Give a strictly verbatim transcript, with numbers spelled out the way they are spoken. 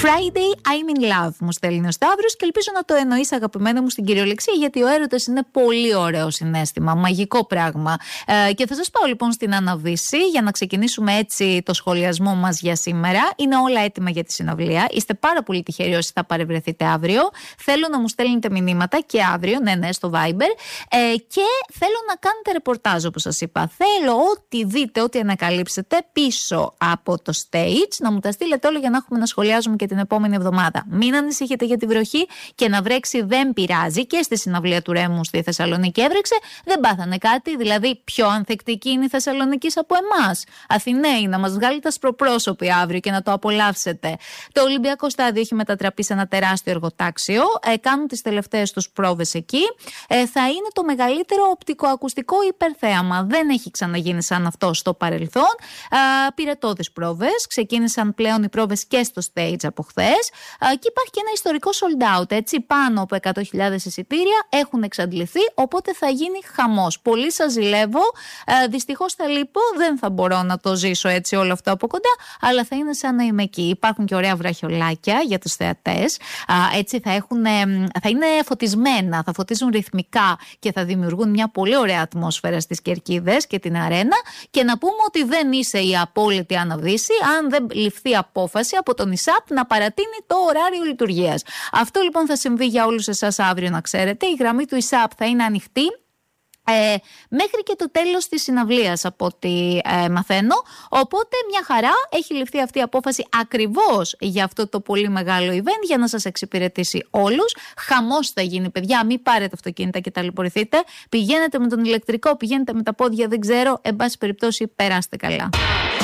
Friday, I'm in love, μου στέλνει ο Σταύρος, και ελπίζω να το εννοείς, αγαπημένο μου, στην κυριολεξία, γιατί ο έρωτας είναι πολύ ωραίο συναίσθημα, μαγικό πράγμα. Ε, και θα σας πάω λοιπόν στην Άννα Βύση για να ξεκινήσουμε έτσι το σχολιασμό μας για σήμερα. Είναι όλα έτοιμα για τη συναυλία. Είστε πάρα πολύ τυχεροί όσοι θα παρευρεθείτε αύριο. Θέλω να μου στέλνετε μηνύματα και αύριο, ναι, ναι, στο Viber. Ε, και θέλω να κάνετε ρεπορτάζ, όπως σας είπα. Θέλω ό,τι δείτε, ό,τι ανακαλύψετε πίσω από το stage, να μου τα στείλετε όλα για να έχουμε να σχολιάζουμε και την επόμενη εβδομάδα. Μην ανησυχείτε για τη βροχή, και να βρέξει δεν πειράζει. Και στη συναυλία του Ρέμου στη Θεσσαλονίκη έβρεξε, δεν πάθανε κάτι. Δηλαδή, πιο ανθεκτική είναι η Θεσσαλονίκη από εμάς. Αθηναίοι, να μας βγάλει τα σπροπρόσωποι αύριο και να το απολαύσετε. Το Ολυμπιακό Στάδιο έχει μετατραπεί σε ένα τεράστιο εργοτάξιο. Ε, κάνουν τις τελευταίες τους πρόβες εκεί. Ε, θα είναι το μεγαλύτερο οπτικοακουστικό υπερθέαμα. Δεν έχει ξαναγίνει σαν αυτό στο παρελθόν. Ε, πυρετώδεις πρόβες. Ξεκίνησαν πλέον οι πρόβες και στο stage από χθες. Ε, και υπάρχει και ένα ιστορικό sold out. Έτσι, πάνω από εκατό χιλιάδες εισιτήρια έχουν εξαντληθεί. Οπότε θα γίνει χαμός. Πολύ σας ζηλεύω. Ε, δυστυχώς θα λείπω. Δεν θα μπορώ να το ζήσω έτσι όλο αυτό από κοντά. Αλλά θα είναι σαν να είμαι εκεί. Υπάρχουν και ωραία βραχιολάκια για τους θεατές. Ε, έτσι θα, έχουν, θα είναι φωτισμένα. Θα φωτίζουν ρυθμικά και θα δημιουργούν μια πολύ ωραία ατμόσφαιρα στις κερκίδες και την αρένα. Και να πούμε ότι δεν είσαι η απόλυτη Άννα Βύση αν δεν ληφθεί απόφαση από τον ΙΣΑΠ να παρατείνει το ωράριο λειτουργίας. Αυτό λοιπόν θα συμβεί για όλους εσάς αύριο, να ξέρετε. Η γραμμή του ΙΣΑΠ θα είναι ανοιχτή Ε, μέχρι και το τέλος της συναυλίας, από ό,τι ε, μαθαίνω. Οπότε μια χαρά, έχει ληφθεί αυτή η απόφαση ακριβώς για αυτό το πολύ μεγάλο event, για να σας εξυπηρετήσει όλους. Χαμός θα γίνει, παιδιά, μην πάρετε αυτοκίνητα και ταλαιπωρηθείτε. Πηγαίνετε με τον ηλεκτρικό, πηγαίνετε με τα πόδια, δεν ξέρω. Εν πάση περιπτώσει, περάστε καλά.